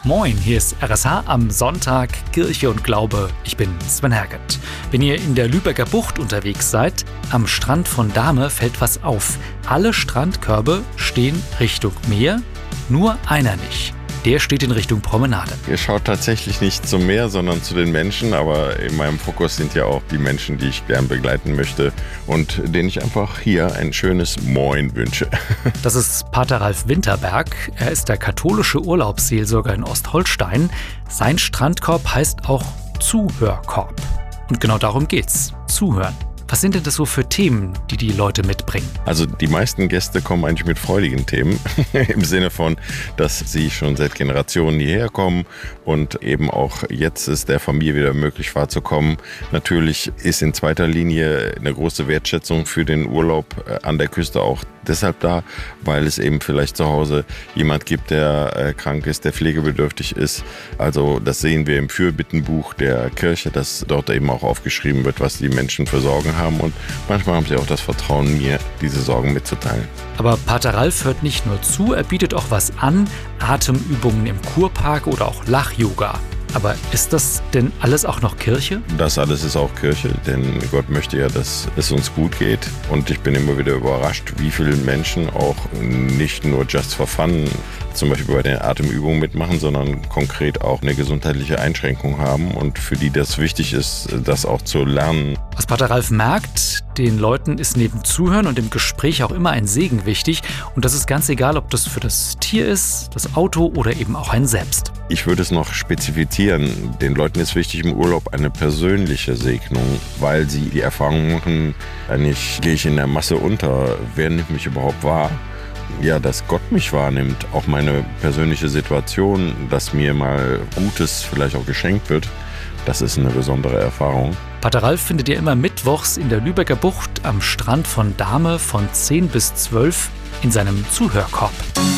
Moin, hier ist RSH am Sonntag, Kirche und Glaube. Ich bin Sven Herget. Wenn ihr in der Lübecker Bucht unterwegs seid, am Strand von Dahme fällt was auf. Alle Strandkörbe stehen Richtung Meer, nur einer nicht. Der steht in Richtung Promenade. Ihr schaut tatsächlich nicht zum Meer, sondern zu den Menschen. Aber in meinem Fokus sind ja auch die Menschen, die ich gern begleiten möchte und denen ich einfach hier ein schönes Moin wünsche. Das ist Pater Ralf Winterberg. Er ist der katholische Urlaubsseelsorger in Ostholstein. Sein Strandkorb heißt auch Zuhörkorb. Und genau darum geht's. Zuhören. Was sind denn das so für Themen, die die Leute mitbringen? Also die meisten Gäste kommen eigentlich mit freudigen Themen, im Sinne von, dass sie schon seit Generationen hierher kommen und eben auch jetzt es der Familie wieder möglich war zu kommen. Natürlich ist in zweiter Linie eine große Wertschätzung für den Urlaub an der Küste auch deshalb da, weil es eben vielleicht zu Hause jemand gibt, der krank ist, der pflegebedürftig ist. Also das sehen wir im Fürbittenbuch der Kirche, dass dort eben auch aufgeschrieben wird, was die Menschen für Sorgen haben. Und manchmal haben sie auch das Vertrauen, mir diese Sorgen mitzuteilen. Aber Pater Ralf hört nicht nur zu, er bietet auch was an. Atemübungen im Kurpark oder auch Lach-Yoga. Aber ist das denn alles auch noch Kirche? Das alles ist auch Kirche, denn Gott möchte ja, dass es uns gut geht. Und ich bin immer wieder überrascht, wie viele Menschen auch nicht nur just for fun zum Beispiel bei den Atemübungen mitmachen, sondern konkret auch eine gesundheitliche Einschränkung haben und für die das wichtig ist, das auch zu lernen. Was Pater Ralf merkt, den Leuten ist neben Zuhören und im Gespräch auch immer ein Segen wichtig. Und das ist ganz egal, ob das für das Tier ist, das Auto oder eben auch ein selbst. Ich würde es noch spezifizieren. Den Leuten ist wichtig im Urlaub eine persönliche Segnung, weil sie die Erfahrung machen, eigentlich gehe ich in der Masse unter, wer nimmt mich überhaupt wahr? Ja, dass Gott mich wahrnimmt, auch meine persönliche Situation, dass mir mal Gutes vielleicht auch geschenkt wird, das ist eine besondere Erfahrung. Pater Ralf findet ihr immer mittwochs in der Lübecker Bucht am Strand von Dahme von 10 bis 12 in seinem Zuhörkorb.